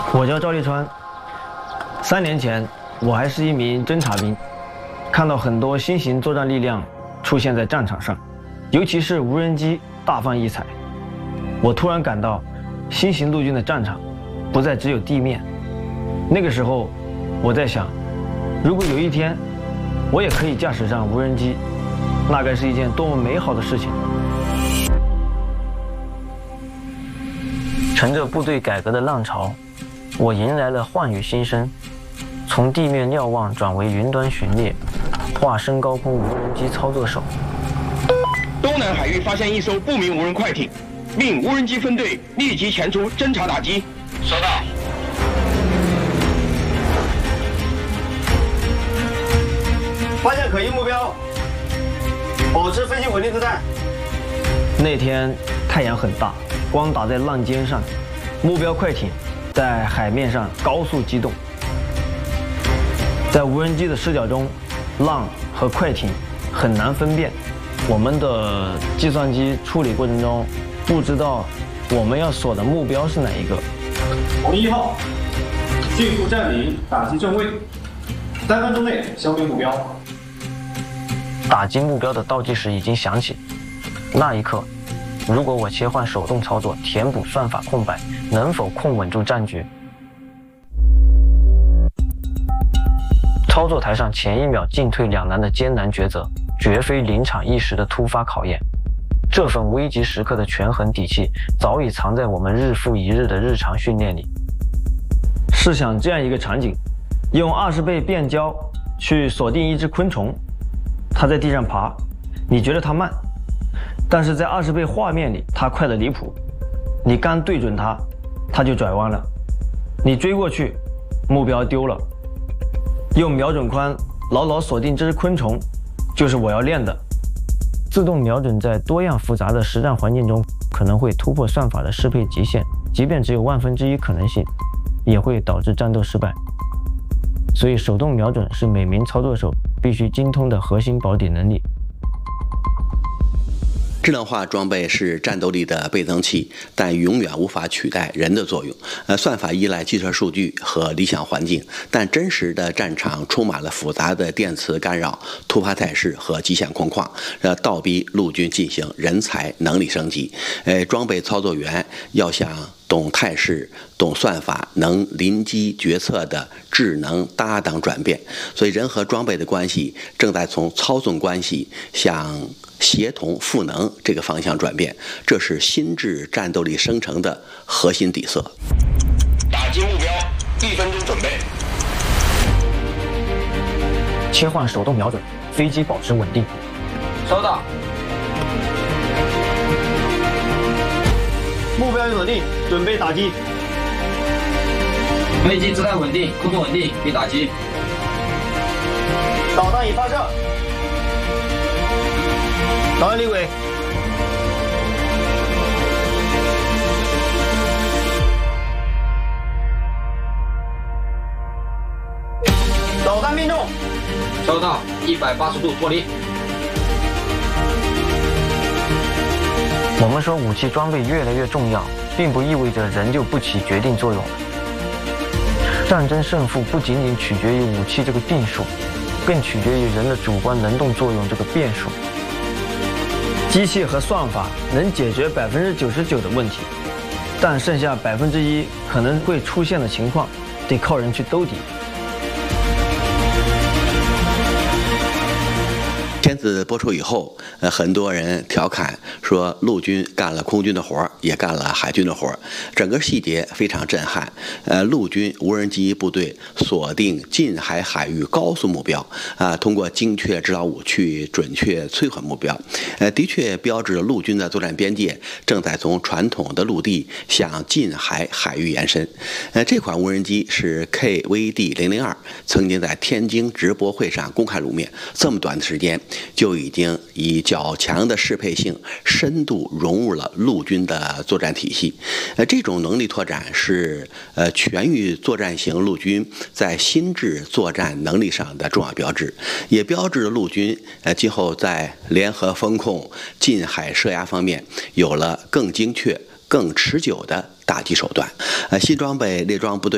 我叫赵立川。3年前，我还是一名侦察兵，看到很多新型作战力量出现在战场上，尤其是无人机大放异彩。我突然感到，新型陆军的战场不再只有地面。那个时候，我在想，如果有一天我也可以驾驶上无人机，那该是一件多么美好的事情。乘着部队改革的浪潮，我迎来了焕宇新生，从地面瞭望转为云端巡猎，化身高空无人机操作手。 东南海域发现一艘不明无人快艇，命无人机分队立即前出侦察打击。收到。 发现可疑目标，保持飞行稳定姿态。那天太阳很大，光打在浪尖上，目标快艇在海面上高速机动。在无人机的视角中，浪和快艇很难分辨。我们的计算机处理过程中，不知道我们要锁的目标是哪一个。 红1号，迅速占领打击正位，3分钟内消灭目标。 打击目标的倒计时已经响起，那一刻，如果我切换手动操作，填补算法空白，能否控稳住战局？操作台上前一秒进退两难的艰难抉择，绝非临场一时的突发考验。这份危急时刻的权衡底气，早已藏在我们日复一日的日常训练里。试想这样一个场景，用20倍变焦去锁定一只昆虫，它在地上爬，你觉得它慢，但是在20倍画面里，它快得离谱。你刚对准它，它就转弯了，你追过去，目标丢了。用瞄准框牢牢锁定这只昆虫，就是我要练的。自动瞄准在多样复杂的实战环境中，可能会突破算法的适配极限，即便只有1/1000可能性，也会导致战斗失败。所以手动瞄准是每名操作手必须精通的核心保底能力。 智能化装备是战斗力的倍增器，但永远无法取代人的作用。算法依赖计算数据和理想环境，但真实的战场充满了复杂的电磁干扰、突发态势和极限空旷，倒逼陆军进行人才能力升级。装备操作员要想懂态势、懂算法、能临机决策的智能搭档转变，所以人和装备的关系正在从操纵关系向协同赋能这个方向转变，这是新质战斗力生成的核心底色。 打击目标，1分钟准备。 切换手动瞄准，飞机保持稳定。 收到。 目标锁定，准备打击。 飞机姿态稳定，空中稳定，可以打击。 导弹已发射。导弹离轨。导弹命中。 收到，180度脱离。 我们说武器装备越来越重要，并不意味着人就不起决定作用了。战争胜负不仅仅取决于武器这个定数，更取决于人的主观能动作用这个变数。机器和算法能解决99%的问题，但剩下1%可能会出现的情况，得靠人去兜底。 片子播出以后，很多人调侃说，陆军干了空军的活儿，也干了海军的活儿，整个细节非常震撼。陆军无人机部队锁定近海海域高速目标，通过精确制导武器准确摧毁目标，的确标志着陆军的作战边界正在从传统的陆地向近海海域延伸。这款无人机是 KVD002，曾经在天津直播会上公开露面，这么短的时间就已经以较强的适配性深度融入了陆军的作战体系。这种能力拓展是全域作战型陆军在新质作战能力上的重要标志，也标志着陆军今后在联合风控、近海设压方面有了更精确、更持久的打击手段。新装备列装部队